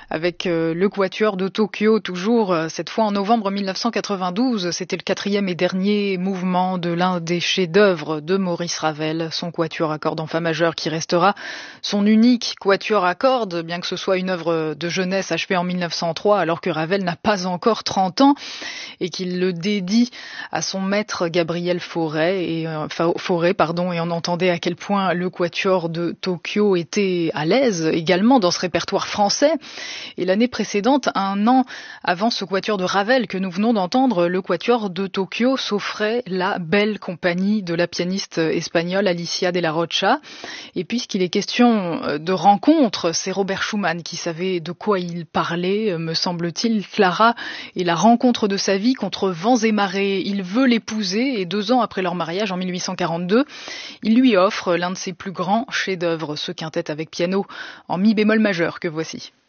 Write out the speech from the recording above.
avec le Quatuor de Tokyo, toujours cette fois en novembre 1992. C'était le 4e et dernier mouvement de l'un des chefs-d'œuvre de Maurice Ravel, son Quatuor à cordes en fa majeur, qui restera son unique Quatuor à cordes, bien que ce soit une œuvre de jeunesse achevée en 1903, alors que Ravel n'a pas encore 30 ans et qu'il le dédie à son maître Gabriel Fauré, et on entendait à quel point le Quatuor de Tokyo était à l'aise également dans ce répertoire français. Et l'année précédente, un an avant ce Quatuor de Ravel que nous venons d'entendre, le Quatuor de Tokyo s'offrait la belle compagnie de la pianiste espagnole Alicia de la Rocha. Et puisqu'il est question de rencontre, c'est Robert Schumann qui savait de quoi il parlait, me semble-t-il. Clara est la rencontre de sa vie contre vents et marées. Il veut l'épouser et 2 ans après leur mariage en 1842, il lui offre l'un de ses plus grands chefs-d'œuvre, ce quintet avec piano en mi bémol majeur que voici.